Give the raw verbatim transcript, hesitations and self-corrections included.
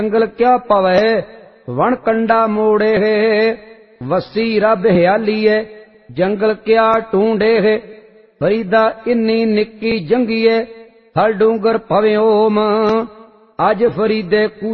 जंगल क्या पवै वण कंडा मोड़े है, वसी रब हयाली है जंगल क्या ढूंढे है। फरीदा इन्नी निक्की जंगी है हर डूंगर पवे ओम, अज फरीदे